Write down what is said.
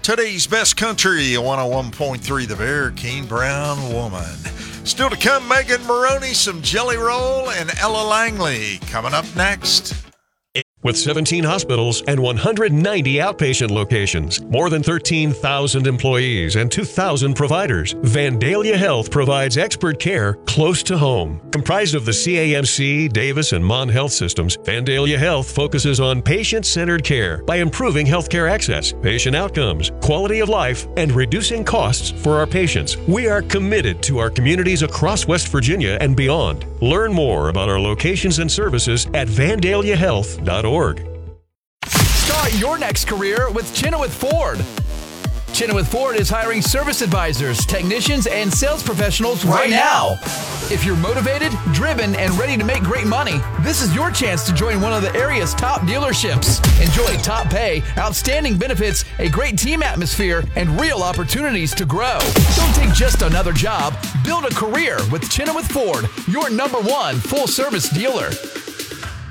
Today's best country, 101.3 The Bear, Keen Brown Woman. Still to come, Megan Maroney, some Jelly Roll, and Ella Langley. Coming up next. With 17 hospitals and 190 outpatient locations, more than 13,000 employees and 2,000 providers, Vandalia Health provides expert care close to home. Comprised of the CAMC, Davis, and Mon Health systems, Vandalia Health focuses on patient-centered care by improving healthcare access, patient outcomes, quality of life, and reducing costs for our patients. We are committed to our communities across West Virginia and beyond. Learn more about our locations and services at vandaliahealth.org. Start your next career with Chenoweth Ford. Chenoweth Ford is hiring service advisors, technicians, and sales professionals right now. If you're motivated, driven, and ready to make great money, this is your chance to join one of the area's top dealerships. Enjoy top pay, outstanding benefits, a great team atmosphere, and real opportunities to grow. Don't take just another job. Build a career with Chenoweth Ford, your #1 full-service dealer.